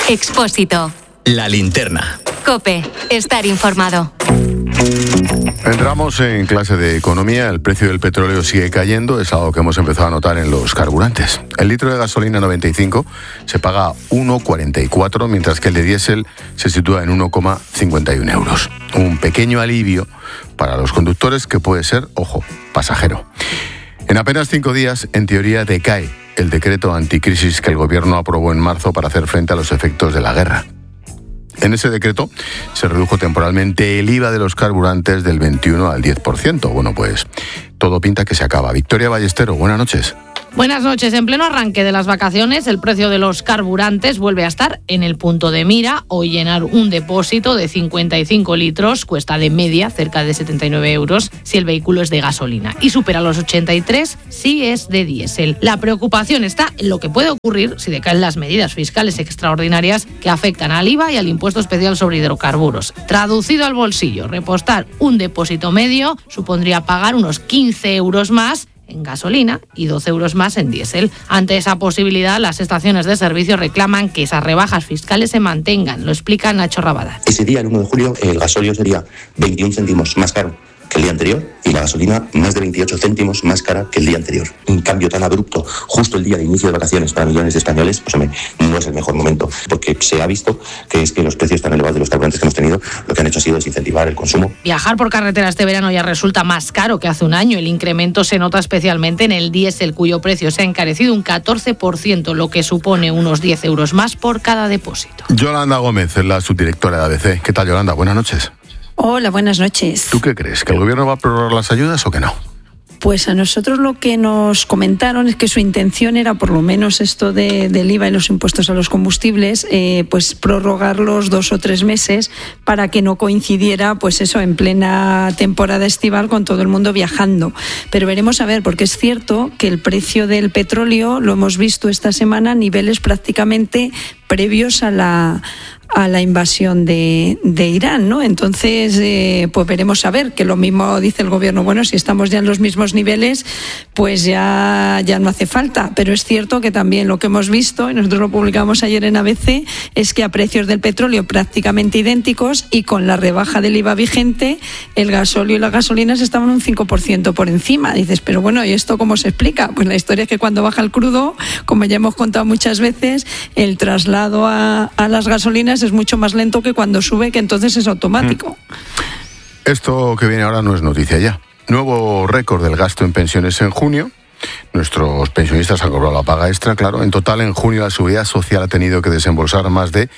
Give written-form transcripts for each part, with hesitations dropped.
Expósito. La linterna. COPE. Estar informado. Entramos en clase de economía. El precio del petróleo sigue cayendo. Es algo que hemos empezado a notar en los carburantes. El litro de gasolina 95 se paga 1,44, mientras que el de diésel se sitúa en 1,51 euros. Un pequeño alivio para los conductores que puede ser, ojo, pasajero. En apenas 5 días, en teoría, decae el decreto anticrisis que el gobierno aprobó en marzo para hacer frente a los efectos de la guerra. En ese decreto se redujo temporalmente el IVA de los carburantes del 21 al 10%. Bueno, pues todo pinta que se acaba. Victoria Ballestero, buenas noches. Buenas noches. En pleno arranque de las vacaciones, el precio de los carburantes vuelve a estar en el punto de mira. Hoy llenar un depósito de 55 litros cuesta de media cerca de 79 euros si el vehículo es de gasolina y supera los 83 si es de diésel. La preocupación está en lo que puede ocurrir si decaen las medidas fiscales extraordinarias que afectan al IVA y al impuesto especial sobre hidrocarburos. Traducido al bolsillo, repostar un depósito medio supondría pagar unos 15 euros más en gasolina y 12 euros más en diésel. Ante esa posibilidad, las estaciones de servicio reclaman que esas rebajas fiscales se mantengan. Lo explica Nacho Rabadán. Ese día, el 1 de julio, el gasóleo sería 21 céntimos más caro que el día anterior y la gasolina más de 28 céntimos más cara que el día anterior. Un cambio tan abrupto justo el día de inicio de vacaciones para millones de españoles, pues hombre, no es el mejor momento, porque se ha visto que es que los precios tan elevados de los carburantes que hemos tenido lo que han hecho ha sido desincentivar el consumo. Viajar por carretera este verano ya resulta más caro que hace un año. El incremento se nota especialmente en el diésel, cuyo precio se ha encarecido un 14%, lo que supone unos 10 euros más por cada depósito. Yolanda Gómez es la subdirectora de ABC. ¿Qué tal, Yolanda? Buenas noches. Hola, buenas noches. ¿Tú qué crees? ¿Que el gobierno va a prorrogar las ayudas o que no? Pues a nosotros lo que nos comentaron es que su intención era, por lo menos esto del IVA y los impuestos a los combustibles, pues prorrogarlos 2 o 3 meses para que no coincidiera, pues eso, en plena temporada estival con todo el mundo viajando. Pero veremos a ver, porque es cierto que el precio del petróleo lo hemos visto esta semana a niveles prácticamente previos a la invasión de Irán, ¿no? Entonces, pues veremos a ver, que lo mismo dice el gobierno, bueno, si estamos ya en los mismos niveles, pues ya no hace falta. Pero es cierto que también lo que hemos visto, y nosotros lo publicamos ayer en ABC, es que a precios del petróleo prácticamente idénticos y con la rebaja del IVA vigente, el gasóleo y las gasolinas estaban un 5% por encima. Dices, pero bueno, ¿y esto cómo se explica? Pues la historia es que cuando baja el crudo, como ya hemos contado muchas veces, el traslado a las gasolinas es mucho más lento que cuando sube, que entonces es automático. Esto que viene ahora no es noticia ya. Nuevo récord del gasto en pensiones en junio. Nuestros pensionistas han cobrado la paga extra, claro. En total, en junio, la Seguridad Social ha tenido que desembolsar más de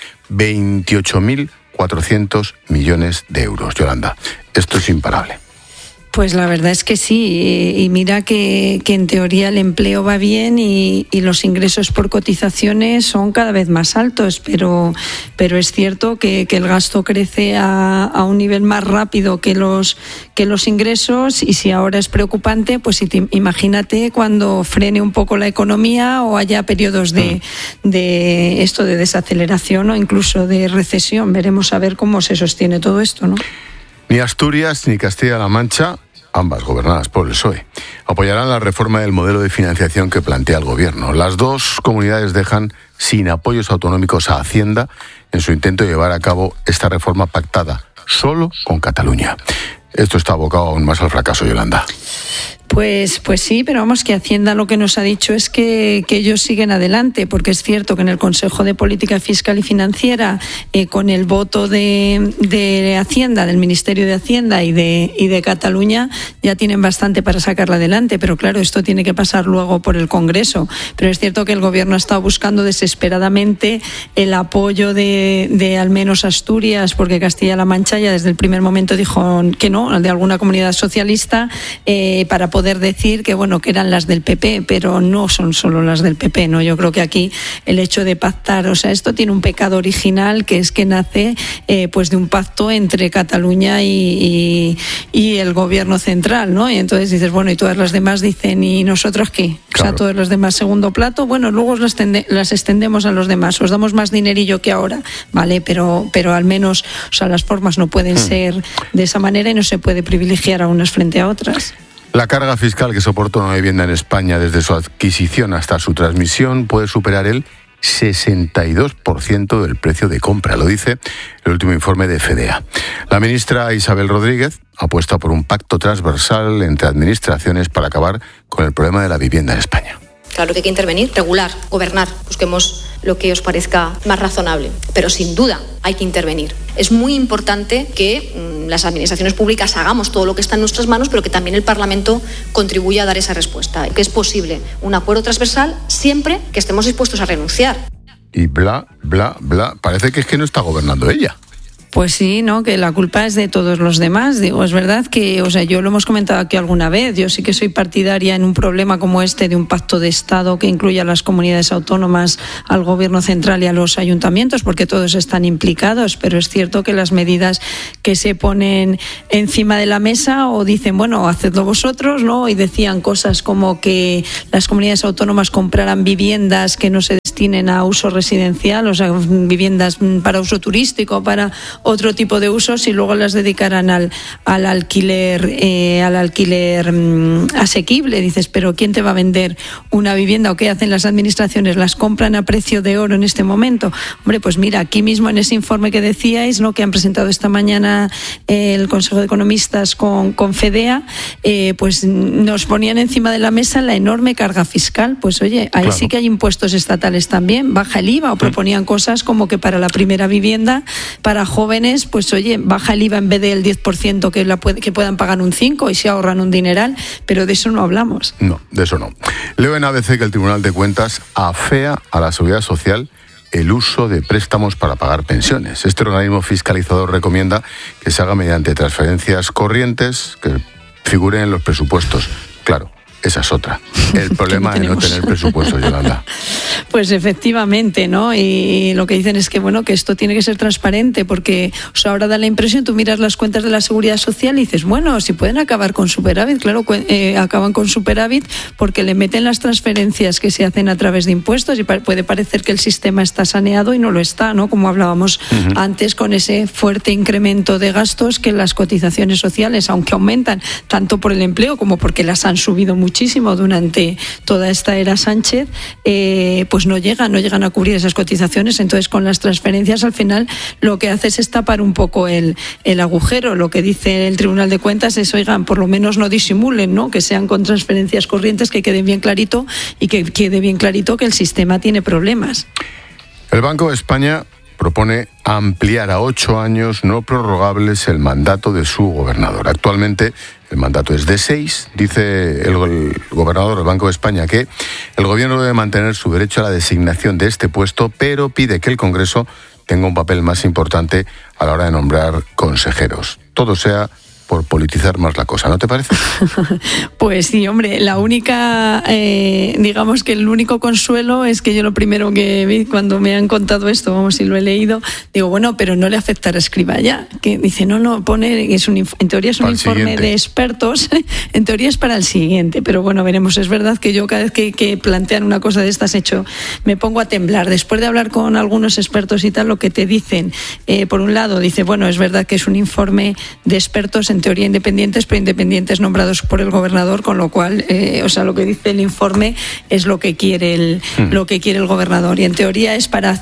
28.400 millones de euros. Yolanda, esto es imparable. Pues la verdad es que sí, y mira que en teoría el empleo va bien y los ingresos por cotizaciones son cada vez más altos, pero es cierto que el gasto crece a un nivel más rápido que los ingresos, y si ahora es preocupante, pues imagínate cuando frene un poco la economía o haya periodos de esto de desaceleración o incluso de recesión. Veremos a ver cómo se sostiene todo esto, ¿no? Ni Asturias ni Castilla-La Mancha, ambas gobernadas por el PSOE, apoyarán la reforma del modelo de financiación que plantea el gobierno. Las dos comunidades dejan sin apoyos autonómicos a Hacienda en su intento de llevar a cabo esta reforma pactada solo con Cataluña. Esto está abocado aún más al fracaso, Yolanda. Pues sí, pero vamos, que Hacienda lo que nos ha dicho es que ellos siguen adelante, porque es cierto que en el Consejo de Política Fiscal y Financiera, con el voto de Hacienda, del Ministerio de Hacienda y de Cataluña, ya tienen bastante para sacarla adelante, pero claro, esto tiene que pasar luego por el Congreso. Pero es cierto que el Gobierno ha estado buscando desesperadamente el apoyo de al menos Asturias, porque Castilla-La Mancha ya desde el primer momento dijo que no, de alguna comunidad socialista, para poder decir que bueno, que eran las del PP, pero no son solo las del PP, ¿no? Yo creo que aquí el hecho de pactar, o sea, esto tiene un pecado original, que es que nace pues de un pacto entre Cataluña y el gobierno central, ¿no? Y entonces dices, bueno, y todas las demás dicen, ¿y nosotros qué? Claro. O sea, todos los demás segundo plato, bueno, luego las extendemos a los demás, os damos más dinerillo que ahora, ¿vale? Pero al menos, o sea, las formas no pueden ser de esa manera y no se puede privilegiar a unas frente a otras. La carga fiscal que soporta una vivienda en España desde su adquisición hasta su transmisión puede superar el 62% del precio de compra, lo dice el último informe de FEDEA. La ministra Isabel Rodríguez apuesta por un pacto transversal entre administraciones para acabar con el problema de la vivienda en España. Claro que hay que intervenir, regular, gobernar, busquemos lo que os parezca más razonable, pero sin duda hay que intervenir. Es muy importante que las administraciones públicas hagamos todo lo que está en nuestras manos, pero que también el Parlamento contribuya a dar esa respuesta, que es posible un acuerdo transversal siempre que estemos dispuestos a renunciar. Y bla, bla, bla, parece que es que no está gobernando ella. Pues sí, ¿no? Que la culpa es de todos los demás. Digo, es verdad que, yo lo hemos comentado aquí alguna vez, yo sí que soy partidaria en un problema como este de un pacto de Estado que incluya a las comunidades autónomas, al gobierno central y a los ayuntamientos, porque todos están implicados, pero es cierto que las medidas que se ponen encima de la mesa o dicen, bueno, hacedlo vosotros, ¿no? Y decían cosas como que las comunidades autónomas compraran viviendas que no se destinen a uso residencial, o sea, viviendas para uso turístico, para otro tipo de usos, y luego las dedicarán al alquiler asequible. Dices, pero ¿quién te va a vender una vivienda? ¿O qué hacen las administraciones? ¿Las compran a precio de oro en este momento? Hombre, pues mira, aquí mismo en ese informe que decíais, ¿no?, que han presentado esta mañana el Consejo de Economistas con FEDEA, pues nos ponían encima de la mesa la enorme carga fiscal. Pues oye, ahí claro, sí que hay impuestos estatales también, baja el IVA, o proponían cosas como que para la primera vivienda, para jóvenes, pues oye, baja el IVA en vez del 10% que puedan pagar un 5% y se ahorran un dineral, pero de eso no hablamos. No, de eso no. Leo en ABC que el Tribunal de Cuentas afea a la Seguridad Social el uso de préstamos para pagar pensiones. Este organismo fiscalizador recomienda que se haga mediante transferencias corrientes que figuren en los presupuestos. Claro, esa es otra. El problema de no tener presupuesto, Yolanda. Pues efectivamente, ¿no? Y lo que dicen es que, bueno, que esto tiene que ser transparente, porque ahora da la impresión, tú miras las cuentas de la Seguridad Social y dices, bueno, si pueden acabar con superávit, claro, acaban con superávit porque le meten las transferencias que se hacen a través de impuestos y puede parecer que el sistema está saneado y no lo está, ¿no? Como hablábamos antes, con ese fuerte incremento de gastos que las cotizaciones sociales, aunque aumentan tanto por el empleo como porque las han subido muchísimo durante toda esta era Sánchez, pues no llegan a cubrir esas cotizaciones. Entonces, con las transferencias, al final lo que hace es tapar un poco el agujero. Lo que dice el Tribunal de Cuentas es, oigan, por lo menos no disimulen, ¿no? Que sean con transferencias corrientes, que queden bien clarito y que quede bien clarito que el sistema tiene problemas. El Banco de España propone ampliar a 8 años no prorrogables el mandato de su gobernador. Actualmente el mandato es de 6. Dice el gobernador del Banco de España que el gobierno debe mantener su derecho a la designación de este puesto, pero pide que el Congreso tenga un papel más importante a la hora de nombrar consejeros. Todo sea por politizar más la cosa, ¿no te parece? Pues sí, hombre, la única, digamos que el único consuelo es que yo lo primero que vi cuando me han contado esto, vamos, si lo he leído, digo, bueno, pero no le afectará a Escrivá ya, que dice, no, pone, en teoría es un informe de expertos, en teoría es para el siguiente, pero bueno, veremos. Es verdad que yo cada vez que plantean una cosa de estas me pongo a temblar. Después de hablar con algunos expertos y tal, lo que te dicen, por un lado, dice, bueno, es verdad que es un informe de expertos en teoría independientes, pero independientes nombrados por el gobernador, con lo cual, lo que dice el informe es lo que quiere el gobernador. Y en teoría es para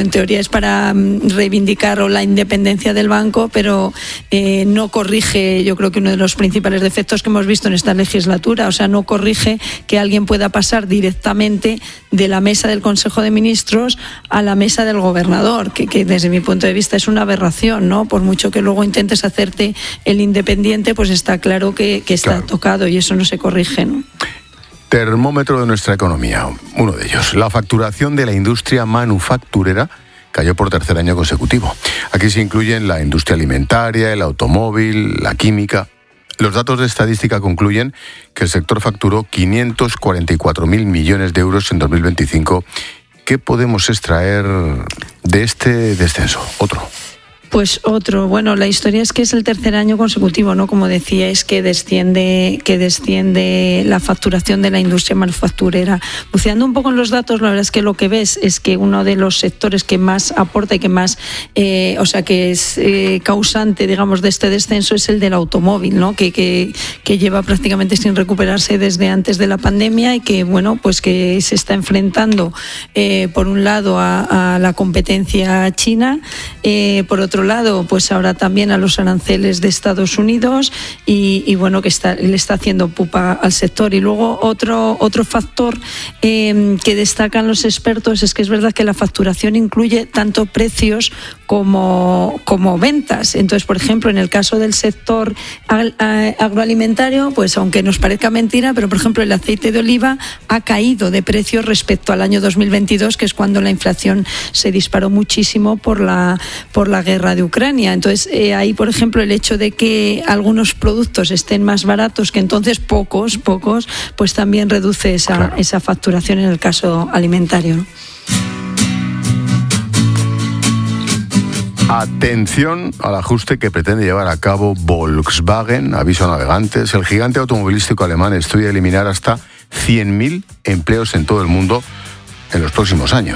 reivindicar la independencia del banco, pero no corrige, yo creo que uno de los principales defectos que hemos visto en esta legislatura, no corrige que alguien pueda pasar directamente de la mesa del Consejo de Ministros a la mesa del gobernador, que desde mi punto de vista es una aberración, ¿no? Por mucho que luego intentes hacerte el independiente, pues está claro que está tocado y eso no se corrige, ¿no? Termómetro de nuestra economía, uno de ellos. La facturación de la industria manufacturera cayó por tercer año consecutivo. Aquí se incluyen la industria alimentaria, el automóvil, la química. Los datos de estadística concluyen que el sector facturó 544.000 millones de euros en 2025. ¿Qué podemos extraer de este descenso? Otro. Pues otro, bueno, la historia es que es el tercer año consecutivo, ¿no? Como decía, es que desciende la facturación de la industria manufacturera. Buceando un poco en los datos, la verdad es que lo que ves es que uno de los sectores que más aporta y que más, que es causante, digamos, de este descenso es el del automóvil, ¿no? Que lleva prácticamente sin recuperarse desde antes de la pandemia y que, bueno, pues que se está enfrentando, por un lado, a la competencia china, por otro lado, pues ahora también a los aranceles de Estados Unidos y bueno, que le está haciendo pupa al sector. Y luego otro factor que destacan los expertos es que es verdad que la facturación incluye tanto precios como ventas. Entonces, por ejemplo, en el caso del sector agroalimentario, pues aunque nos parezca mentira, pero por ejemplo el aceite de oliva ha caído de precio respecto al año 2022, que es cuando la inflación se disparó muchísimo por la guerra de Ucrania. Entonces, ahí, por ejemplo, el hecho de que algunos productos estén más baratos que entonces pocos, pues también reduce esa facturación en el caso alimentario, ¿no? Atención al ajuste que pretende llevar a cabo Volkswagen. Aviso a navegantes. El gigante automovilístico alemán estudia eliminar hasta 100.000 empleos en todo el mundo en los próximos años.